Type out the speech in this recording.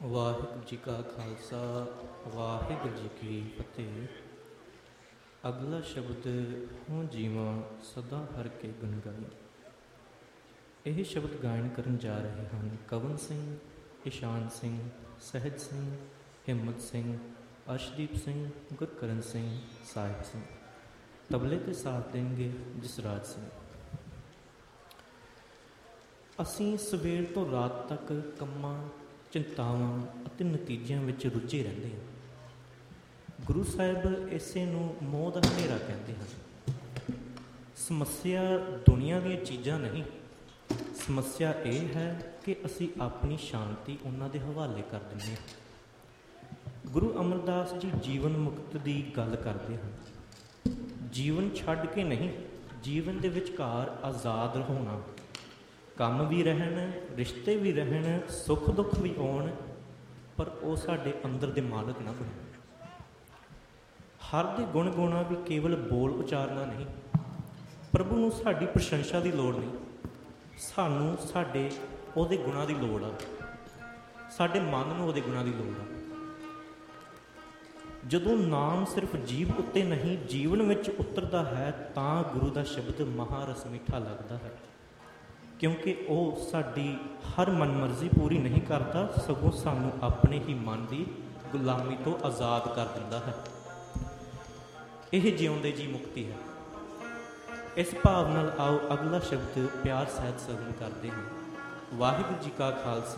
ਵਾਹਿਗੁਰੂ ਜੀ ਕਾ ਖਾਲਸਾ ਵਾਹਿਗੁਰੂ ਜੀ ਕੀ ਫਤਿਹ। ਅਗਲਾ ਸ਼ਬਦ ਹੋਂ ਜੀਵਾਂ ਸਦਾ ਹਰ ਕੇ ਗੁਣ ਗਾਈ। ਇਹ ਸ਼ਬਦ ਗਾਇਨ ਕਰਨ ਜਾ ਰਹੇ ਹਨ ਕਵਨ ਸਿੰਘ, ਇਸ਼ਾਨ ਸਿੰਘ, ਸਹਿਜ ਸਿੰਘ, ਹਿੰਮਤ ਸਿੰਘ, ਅਰਸ਼ਦੀਪ ਸਿੰਘ, ਗੁਰਕਰਨ ਸਿੰਘ, ਸਾਹਿਬ ਸਿੰਘ। ਤਬਲੇ 'ਤੇ ਸਾਥ ਦੇਣਗੇ ਜਸਰਾਜ ਸਿੰਘ। ਅਸੀਂ ਸਵੇਰ ਤੋਂ ਰਾਤ ਤੱਕ ਕੰਮਾਂ, ਚਿੰਤਾਵਾਂ ਅਤੇ ਨਤੀਜਿਆਂ ਵਿੱਚ ਰੁੱਝੇ ਰਹਿੰਦੇ ਹਾਂ। ਗੁਰੂ ਸਾਹਿਬ ਇਸੇ ਨੂੰ ਮੋਹ ਦਾ ਹਨੇਰਾ ਕਹਿੰਦੇ ਹਨ। ਸਮੱਸਿਆ ਦੁਨੀਆ ਦੀਆਂ ਚੀਜ਼ਾਂ ਨਹੀਂ, ਸਮੱਸਿਆ ਇਹ ਹੈ ਕਿ ਅਸੀਂ ਆਪਣੀ ਸ਼ਾਂਤੀ ਉਹਨਾਂ ਦੇ ਹਵਾਲੇ ਕਰ ਦਿੰਦੇ ਹਾਂ। ਗੁਰੂ ਅਮਰਦਾਸ ਜੀ ਜੀਵਨ ਮੁਕਤ ਦੀ ਗੱਲ ਕਰਦੇ ਹਨ। ਜੀਵਨ ਛੱਡ ਕੇ ਨਹੀਂ, ਜੀਵਨ ਦੇ ਵਿਚਕਾਰ ਆਜ਼ਾਦ ਹੋਣਾ। ਕੰਮ ਵੀ ਰਹਿਣ, ਰਿਸ਼ਤੇ ਵੀ ਰਹਿਣ, ਸੁੱਖ ਦੁੱਖ ਵੀ ਆਉਣ, ਪਰ ਉਹ ਸਾਡੇ ਅੰਦਰ ਦੇ ਮਾਲਕ ਨਾ ਬਣਨ। ਹਰ ਦੇ ਗੁਣ ਗਾਉਣਾ ਵੀ ਕੇਵਲ ਬੋਲ ਉਚਾਰਨਾ ਨਹੀਂ। ਪ੍ਰਭੂ ਨੂੰ ਸਾਡੀ ਪ੍ਰਸ਼ੰਸਾ ਦੀ ਲੋੜ ਨਹੀਂ, ਸਾਨੂੰ ਸਾਡੇ ਉਹਦੇ ਗੁਣਾਂ ਦੀ ਲੋੜ ਆ। ਸਾਡੇ ਮਨ ਨੂੰ ਉਹਦੇ ਗੁਣਾਂ ਦੀ ਲੋੜ ਆ। ਜਦੋਂ ਨਾਮ ਸਿਰਫ ਜੀਭ ਉੱਤੇ ਨਹੀਂ ਜੀਵਨ ਵਿੱਚ ਉਤਰਦਾ ਹੈ ਤਾਂ ਗੁਰੂ ਦਾ ਸ਼ਬਦ ਮਹਾਰਸ ਮਿੱਠਾ ਲੱਗਦਾ ਹੈ, ਕਿਉਂਕਿ ਉਹ ਸਾਡੀ ਹਰ ਮਨਮਰਜ਼ੀ ਪੂਰੀ ਨਹੀਂ ਕਰਦਾ, ਸਗੋਂ ਸਾਨੂੰ ਆਪਣੇ ਹੀ ਮਨ ਦੀ ਗੁਲਾਮੀ ਤੋਂ ਆਜ਼ਾਦ ਕਰ ਦਿੰਦਾ ਹੈ। ਇਹ ਜਿਉਂਦੇ ਜੀ ਮੁਕਤੀ ਹੈ। ਇਸ ਭਾਵ ਨਾਲ ਆਓ ਅਗਲਾ ਸ਼ਬਦ ਪਿਆਰ ਸਹਿਤ ਸਵਰਨ ਕਰਦੇ ਹਾਂ। ਵਾਹਿਗੁਰੂ ਜੀ ਕਾ ਖਾਲਸਾ